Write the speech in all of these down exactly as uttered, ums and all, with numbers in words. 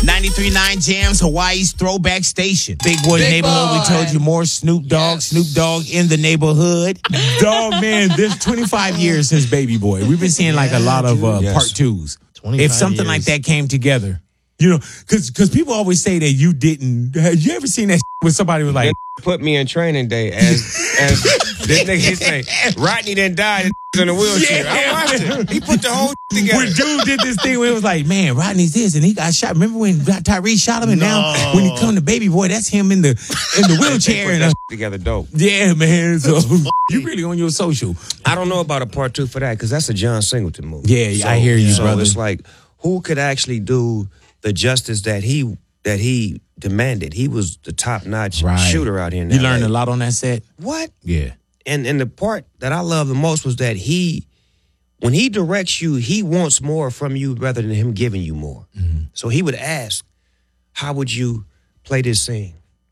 ninety-three point nine Jams, Hawaii's throwback station. Big Boy Big Neighborhood. Boy. We told you more Snoop Dogg. Yes. Snoop Dogg in the neighborhood. Dog, man, there's twenty-five years since Baby Boy. We've been seeing like a lot of uh, Yes. part twos. twenty-five If something years. like that came together, you know, because because people always say that you didn't. Have you ever seen that when somebody was like, That put me in training day as as this nigga say, Rodney didn't die in a wheelchair. Yeah. I watched it. He put the whole together. when dude did this thing where it was like, man, Rodney's this and he got shot. Remember when Tyrese shot him? And now No. when he come to Baby Boy, that's him in the in the They wheelchair. put And, that uh, together dope. yeah, man. So you really on your social. I don't know about a part two for that because that's a John Singleton movie. Yeah, I hear you, so brother. it's like, who could actually do the justice that he that he demanded? He was the top notch Right. shooter out here. In You L A. learned a lot on that set? What? Yeah. And and the part that I love the most was that he, when he directs you, he wants more from you rather than him giving you more. Mm-hmm. So he would ask, "How would you play this scene?"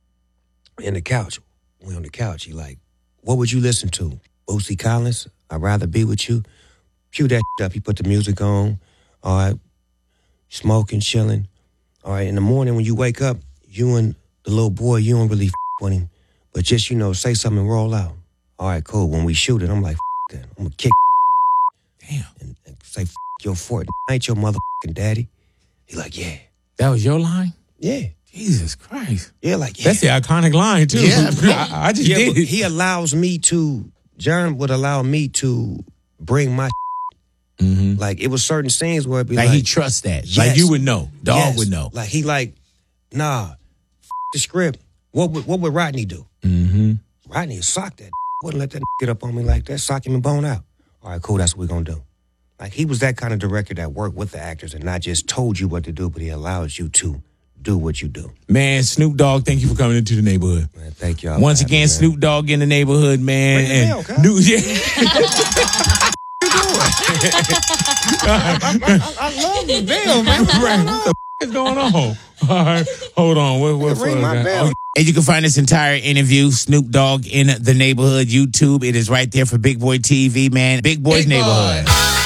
In the couch, we on the couch. He like, "What would you listen to?" Bootsy Collins, "I'd Rather Be With You." Cue that up. He put the music on. All right, smoking, chilling. All right, in the morning when you wake up, you and the little boy, you don't really f- with him, but just, you know, say something and roll out. All right, cool. When we shoot it, I'm like, f- that. I'm gonna kick Damn. and, and say, f- your fort. I ain't your motherfucking daddy. He like, yeah, That was your line? yeah, Jesus Christ. yeah, like, yeah. That's the iconic line, too. Yeah, bro. I, I just Yeah, did but it. he allows me to, John would allow me to bring my, Mhm. like, it was certain scenes where it'd be Like, like, he trusts that. Like, Yes. you would know. Dog yes. would know. Like, he like, nah, f- the script. What would, what would Rodney do? Mm-hmm. Rodney would sock that. Wouldn't let that get up on me like that. Sock him and bone out. All right, cool. That's what we're going to do. Like, he was that kind of director that worked with the actors and not just told you what to do, but he allows you to do what you do. Man, Snoop Dogg, thank you for coming into the neighborhood. Man, thank y'all. Once for having again, me, man. Snoop Dogg in the neighborhood, man. Ring the and bell, cuz. new, yeah. I, I love the bell, man. What's Right, going what on? the f- is going on? All right, hold on. What, what Ring fuck my that? bell. Okay. And you can find this entire interview, Snoop Dogg in the neighborhood, YouTube. It is right there for Big Boy T V, man. Big Boy's Big Boy. neighborhood.